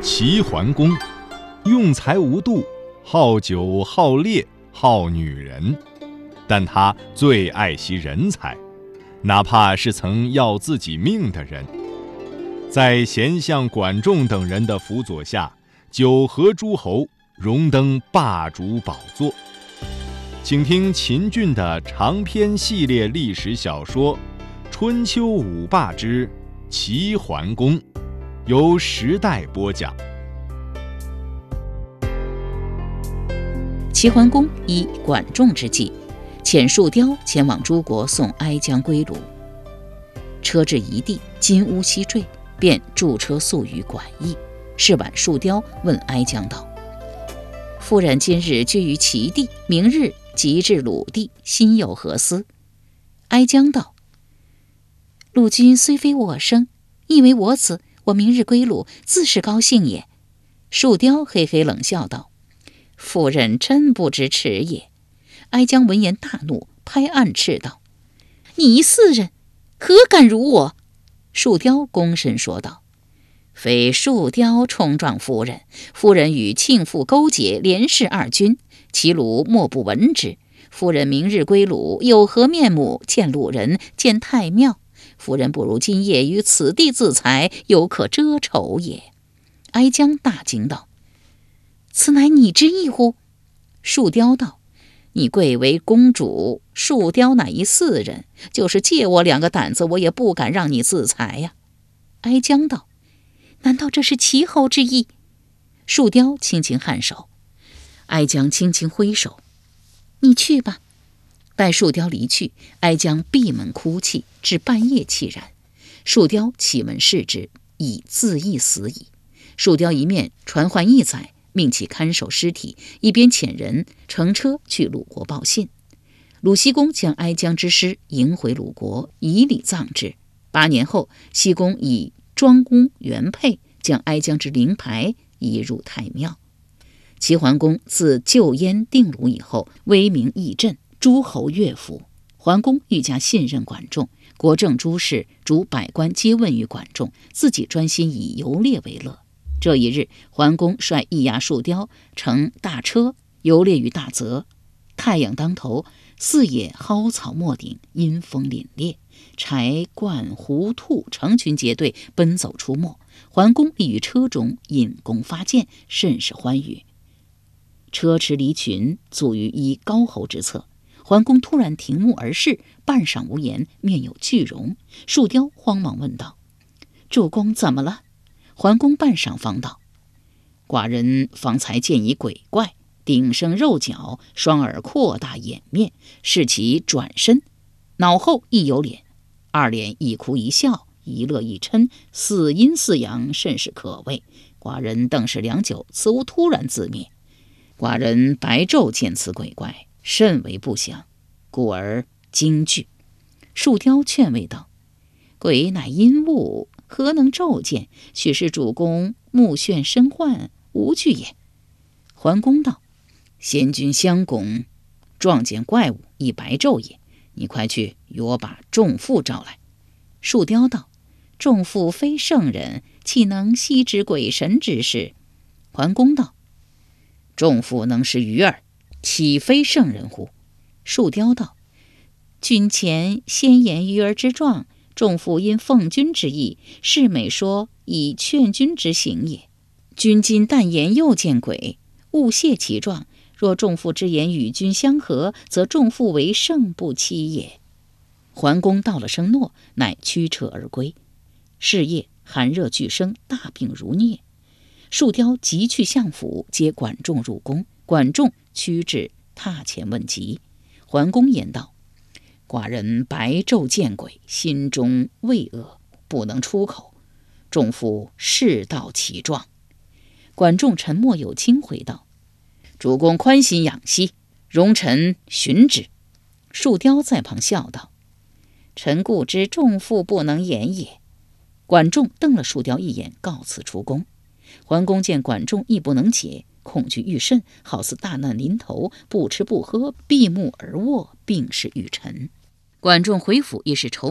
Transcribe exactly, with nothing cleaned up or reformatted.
齐桓公用才无度，好酒好猎好女人，但他最爱惜人才，哪怕是曾要自己命的人。在贤相管仲等人的辅佐下，九合诸侯，荣登霸主宝座。请听秦俊的长篇系列历史小说《春秋五霸之齐桓公》，由时代播讲。 齐桓公以管仲之计，遣树雕前往诸国送哀姜归鲁。车至一地，金乌西坠，便驻车宿于管驿。是晚，树雕问哀姜道：“夫人今日居于齐地，明日即至鲁地，心有何思？”哀姜道：“鲁君虽非我生，亦为我子，我明日归鲁，自是高兴也。”树雕嘿嘿冷笑道：“夫人真不知耻也。”哀姜闻言大怒，拍案斥道：“你一弑人，何敢辱我？”树雕躬身说道：“非树雕冲撞夫人，夫人与庆父勾结，连弑二君，齐鲁莫不闻之。夫人明日归鲁，有何面目见鲁人，见太庙？夫人不如今夜于此地自裁，犹可遮丑也。”哀姜大惊道：“此乃你之意乎？”树雕道：“你贵为公主，树雕乃一弑人，就是借我两个胆子，我也不敢让你自裁呀。”哀姜道：“难道这是齐侯之意？”树雕轻轻颔首。哀姜轻轻挥手：“你去吧。”待树雕离去，哀姜闭门哭泣，至半夜凄然。树雕启门视之，已自缢死矣。树雕一面传唤义宰，命其看守尸体，一边遣人乘车去鲁国报信。鲁僖公将哀姜之尸迎回鲁国，以礼葬之。八年后，僖公以庄公原配将哀姜之灵牌移入太庙。齐桓公自救燕定鲁以后，威名益振，诸侯乐服。桓公愈加信任管仲，国政诸事主百官皆问于管仲，自己专心以游猎为乐。这一日，桓公率易牙树雕乘大车游猎于大泽，太阳当头，四野蒿草没顶，阴风凛冽，豺鹳狐兔成群结队奔走出没。桓公立于车中，引弓发箭，甚是欢愉。车驰离群，卒于一高侯之侧。桓公突然停目而视，半晌无言，面有惧容。树雕慌忙问道：“主公怎么了？”桓公半晌方道：“寡人方才见一鬼怪，顶生肉角，双耳扩大眼面，视其转身，脑后亦有脸，二脸一哭一笑，一乐一嗔，似阴似阳，甚是可畏。寡人瞪视良久，此物突然自灭。寡人白昼见此鬼怪，甚为不祥，故而惊惧。”树雕劝慰道：“鬼乃阴物，何能骤见？许是主公目眩身患，无惧也。”桓公道：“先君相公撞见怪物，亦白昼也。你快去与我把仲父召来。”树雕道：“仲父非圣人，岂能悉知鬼神之事？”桓公道：“仲父能识鱼儿，岂非圣人乎？”树雕道：“君前先言鱼儿之状，仲父因奉君之意，是美说以劝君之行也。君今但言又见鬼，勿泄其状。若仲父之言与君相合，则仲父为圣不欺也。”桓公道了声诺，乃驱车而归。是夜寒热俱生，大病如疟。树雕急去相府，接管仲入宫。管仲驱至榻前问疾。桓公言道：“寡人白昼见鬼，心中畏恶，不能出口。仲父世道其状。”管仲沉默有轻，回道：“主公宽心养息，容臣寻之。”树雕在旁笑道：“臣固知仲父不能言也。”管仲瞪了树雕一眼，告辞出宫。桓公见管仲亦不能解，恐惧愈甚，好似大难临头，不吃不喝，闭目而卧，病逝于尘。管仲回府亦是愁